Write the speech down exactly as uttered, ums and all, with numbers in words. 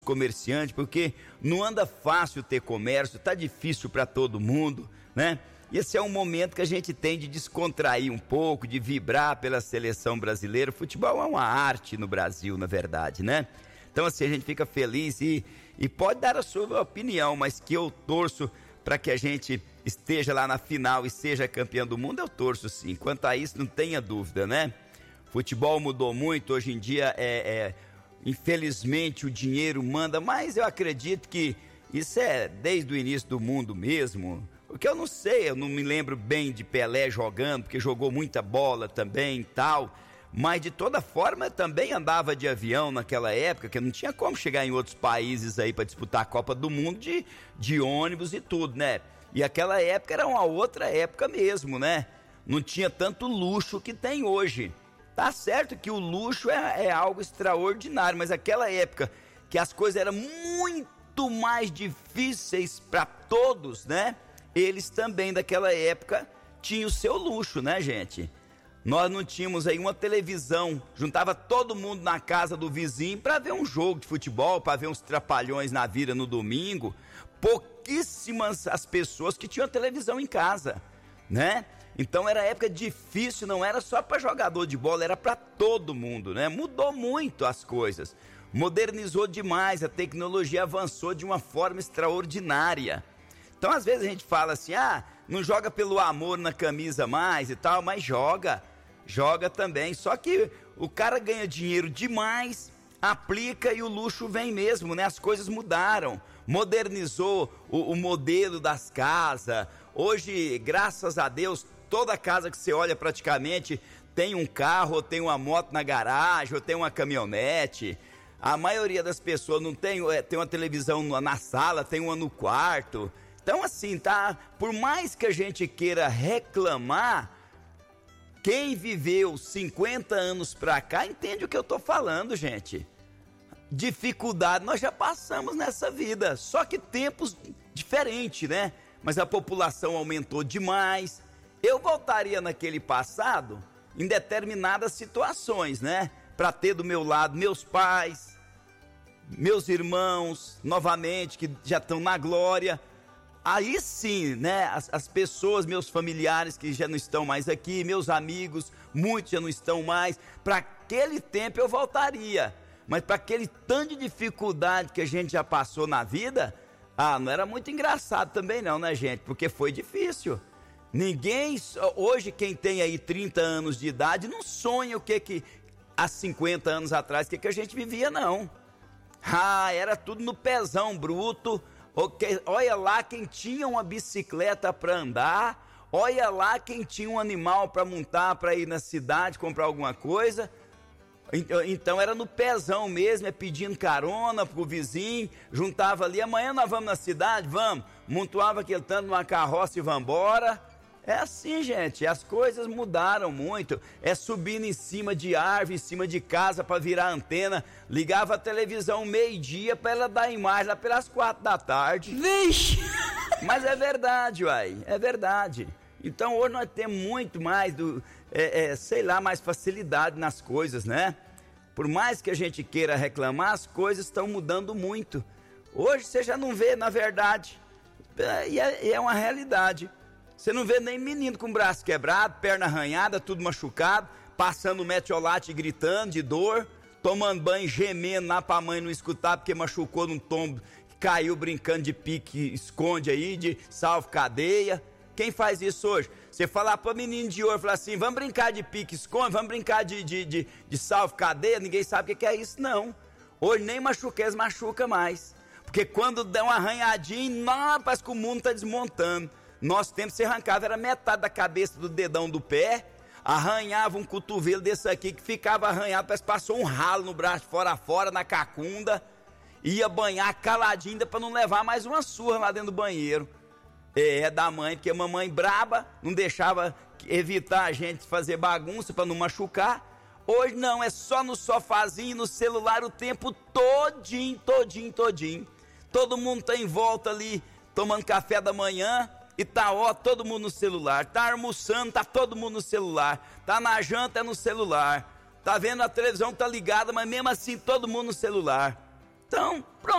comerciante, porque não anda fácil ter comércio, tá difícil para todo mundo, né? E esse é um momento que a gente tem de descontrair um pouco, de vibrar pela seleção brasileira. O futebol é uma arte no Brasil, na verdade, né? Então assim, a gente fica feliz e, e pode dar a sua opinião, mas que eu torço para que a gente esteja lá na final e seja campeão do mundo, eu torço sim. Quanto a isso, não tenha dúvida, né? Futebol mudou muito, hoje em dia é... é infelizmente o dinheiro manda, mas eu acredito que isso é desde o início do mundo mesmo, porque eu não sei, eu não me lembro bem de Pelé jogando, porque jogou muita bola também e tal, mas de toda forma também andava de avião naquela época, que não tinha como chegar em outros países aí para disputar a Copa do Mundo de, de ônibus e tudo, né? E aquela época era uma outra época mesmo, né? Não tinha tanto luxo que tem hoje. Tá certo que o luxo é, é algo extraordinário, mas aquela época que as coisas eram muito mais difíceis para todos, né? Eles também daquela época tinham o seu luxo, né, gente? Nós não tínhamos aí uma televisão, juntava todo mundo na casa do vizinho para ver um jogo de futebol, para ver uns trapalhões na vida no domingo. Pouquíssimas as pessoas que tinham televisão em casa, né? Então era época difícil, não era só para jogador de bola, era para todo mundo, né? Mudou muito as coisas, modernizou demais, a tecnologia avançou de uma forma extraordinária. Então às vezes a gente fala assim, ah, não joga pelo amor na camisa mais e tal, mas joga, joga também. Só que o cara ganha dinheiro demais, aplica e o luxo vem mesmo, né? As coisas mudaram, modernizou o, o modelo das casas. Hoje, graças a Deus, toda casa que você olha praticamente tem um carro, ou tem uma moto na garagem, ou tem uma caminhonete. A maioria das pessoas não tem, é, tem uma televisão na sala, tem uma no quarto. Então assim, tá? Por mais que a gente queira reclamar, quem viveu cinquenta anos pra cá entende o que eu tô falando, gente. Dificuldade nós já passamos nessa vida, só que tempos diferentes, né? Mas a população aumentou demais. Eu voltaria naquele passado em determinadas situações, né? Para ter do meu lado meus pais, meus irmãos, novamente, que já estão na glória. Aí sim, né? As, as pessoas, meus familiares que já não estão mais aqui, meus amigos, muitos já não estão mais. Para aquele tempo eu voltaria. Mas para aquele tanto de dificuldade que a gente já passou na vida... Ah, não era muito engraçado também não, né, gente? Porque foi difícil. Ninguém, hoje quem tem aí trinta anos de idade, não sonha o que que há cinquenta anos atrás, o que que a gente vivia, não. Ah, era tudo no pezão bruto. Okay. Olha lá quem tinha uma bicicleta para andar, olha lá quem tinha um animal para montar, para ir na cidade comprar alguma coisa. Então era no pezão mesmo, é pedindo carona pro vizinho, juntava ali, amanhã nós vamos na cidade, vamos, montuava aquele tanto numa carroça e vambora. É assim, gente, as coisas mudaram muito, é subindo em cima de árvore, em cima de casa para virar antena, ligava a televisão meio-dia para ela dar imagem lá pelas quatro da tarde. Vixe! Mas é verdade, uai, é verdade. Então hoje nós temos muito mais, do, é, é, sei lá, mais facilidade nas coisas, né? Por mais que a gente queira reclamar, as coisas estão mudando muito. Hoje você já não vê, na verdade, é, e é, é uma realidade. Você não vê nem menino com braço quebrado, perna arranhada, tudo machucado, passando metiolate gritando de dor, tomando banho, gemendo lá pra mãe não escutar porque machucou num tombo, caiu brincando de pique, esconde aí, de salve cadeia. Quem faz isso hoje? Você falar pra menino de ouro, falar assim, vamos brincar de pique-esconde, vamos brincar de, de, de, de salve-cadeia, ninguém sabe o que é isso, não. Hoje nem machuquez machuca mais. Porque quando dá um arranhadinho, não, parece que o mundo tá desmontando. Nosso tempo, você arrancava, era metade da cabeça do dedão do pé, arranhava um cotovelo desse aqui, que ficava arranhado, parece que passou um ralo no braço, fora a fora, na cacunda, ia banhar caladinho, ainda pra não levar mais uma surra lá dentro do banheiro. É, da mãe, porque a mamãe braba não deixava evitar a gente fazer bagunça para não machucar. Hoje não, é só no sofazinho, no celular o tempo todinho, todinho, todinho. Todo mundo tá em volta ali, tomando café da manhã e tá, ó, todo mundo no celular. Tá almoçando, tá todo mundo no celular. Tá na janta, é no celular. Tá vendo a televisão, tá ligada, mas mesmo assim todo mundo no celular. Então, pronto.